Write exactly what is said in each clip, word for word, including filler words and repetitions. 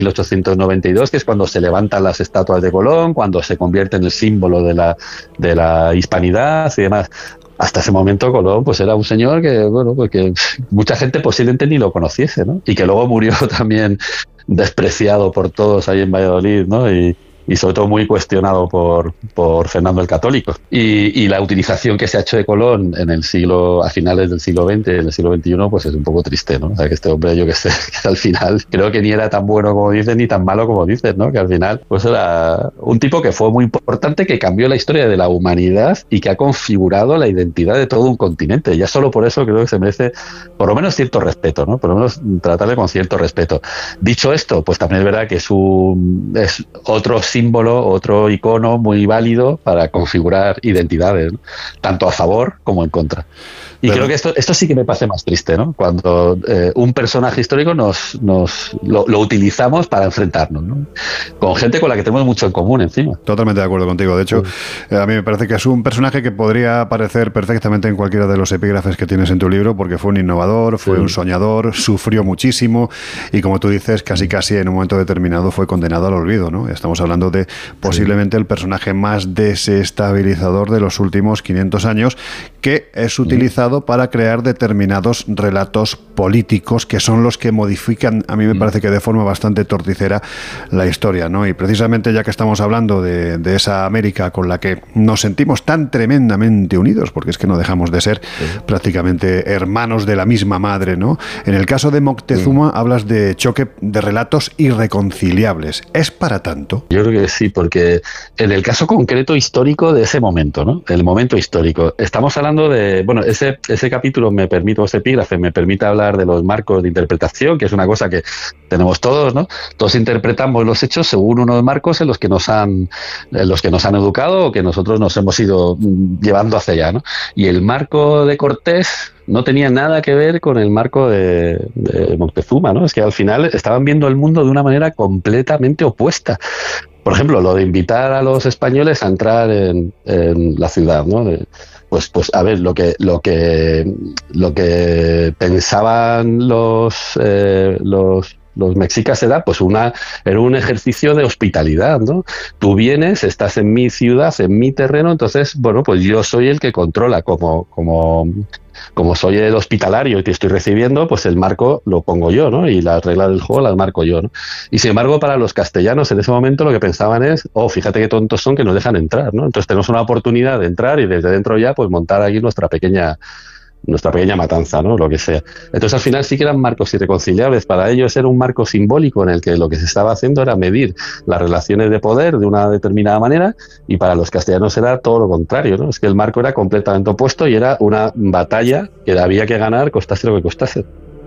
mil ochocientos noventa y dos, que es cuando se levantan las estatuas de Colón, cuando se convierte en el símbolo de la, de la hispanidad y demás. Hasta ese momento Colón pues era un señor que, bueno, pues que mucha gente posiblemente ni lo conociese, ¿no? Y que luego murió también despreciado por todos ahí en Valladolid, ¿no? Y, y sobre todo muy cuestionado por, por Fernando el Católico. Y, y la utilización que se ha hecho de Colón en el siglo, a finales del siglo veinte, en el siglo veintiuno, pues es un poco triste, ¿no? O sea, que este hombre, yo que sé, que al final creo que ni era tan bueno como dicen, ni tan malo como dicen, ¿no? Que al final, pues era un tipo que fue muy importante, que cambió la historia de la humanidad y que ha configurado la identidad de todo un continente. Ya solo por eso creo que se merece, por lo menos, cierto respeto, ¿no? Por lo menos tratarle con cierto respeto. Dicho esto, pues también es verdad que es un, es otro símbolo, otro icono muy válido para configurar identidades, ¿no? Tanto a favor como en contra. Y Pero, creo que esto, esto sí que me parece más triste, ¿no? Cuando eh, un personaje histórico nos, nos lo, lo utilizamos para enfrentarnos, ¿no? Con gente con la que tenemos mucho en común encima. Totalmente de acuerdo contigo. De hecho, sí. A mí me parece que es un personaje que podría aparecer perfectamente en cualquiera de los epígrafes que tienes en tu libro, porque fue un innovador, fue sí. un soñador, sufrió muchísimo y, como tú dices, casi casi en un momento determinado fue condenado al olvido, ¿no? Estamos hablando de posiblemente sí. el personaje más desestabilizador de los últimos quinientos años, que es utilizado para crear determinados relatos políticos que son los que modifican, a mí me parece que de forma bastante torticera, la historia, ¿no? Y precisamente ya que estamos hablando de, de esa América con la que nos sentimos tan tremendamente unidos, porque es que no dejamos de ser sí. prácticamente hermanos de la misma madre, ¿no? En el caso de Moctezuma sí. hablas de choque de relatos irreconciliables. ¿Es para tanto? Yo creo que sí, porque en el caso concreto histórico de ese momento, ¿no? El momento histórico. Estamos hablando de, bueno, ese ese capítulo me permite, ese epígrafe me permite hablar de los marcos de interpretación, que es una cosa que tenemos todos, ¿no? Todos interpretamos los hechos según unos marcos en los que nos han, en los que nos han educado o que nosotros nos hemos ido llevando hacia allá, ¿no? Y el marco de Cortés no tenía nada que ver con el marco de, de Moctezuma, ¿no? Es que al final estaban viendo el mundo de una manera completamente opuesta. Por ejemplo, lo de invitar a los españoles a entrar en, en la ciudad, ¿no? De, pues, pues a ver, lo que, lo que, lo que pensaban los, eh, los los mexicas era pues una era un ejercicio de hospitalidad, ¿no? Tú vienes, estás en mi ciudad, en mi terreno, entonces, bueno, pues yo soy el que controla, como como como soy el hospitalario y te estoy recibiendo, pues el marco lo pongo yo, ¿no? Y las reglas del juego las marco yo, ¿no? Y sin embargo, para los castellanos en ese momento lo que pensaban es, oh, fíjate qué tontos son que nos dejan entrar, ¿no? Entonces tenemos una oportunidad de entrar y desde dentro ya pues montar aquí nuestra pequeña nuestra pequeña matanza, ¿no? Lo que sea. Entonces, al final sí que eran marcos irreconciliables. Para ellos era un marco simbólico en el que lo que se estaba haciendo era medir las relaciones de poder de una determinada manera, y para los castellanos era todo lo contrario, ¿no? Es que el marco era completamente opuesto y era una batalla que había que ganar, costase lo que costase.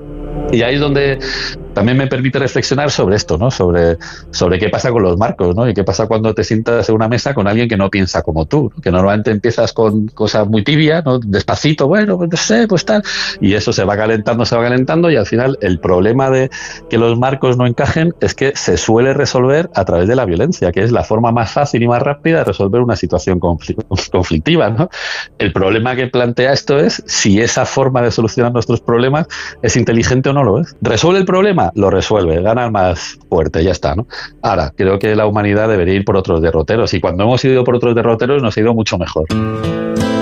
Y ahí es donde también me permite reflexionar sobre esto, ¿no? Sobre, sobre qué pasa con los marcos, ¿no? Y qué pasa cuando te sientas en una mesa con alguien que no piensa como tú, ¿no? Que normalmente empiezas con cosas muy tibias, ¿no? Despacito, bueno, pues no sé, pues tal, y eso se va calentando, se va calentando, y al final el problema de que los marcos no encajen es que se suele resolver a través de la violencia, que es la forma más fácil y más rápida de resolver una situación conflictiva, ¿no? El problema que plantea esto es si esa forma de solucionar nuestros problemas es inteligente o no lo es. ¿Resuelve el problema? Lo resuelve, gana el más fuerte, ya está, ¿no? Ahora, creo que la humanidad debería ir por otros derroteros, y cuando hemos ido por otros derroteros nos ha ido mucho mejor.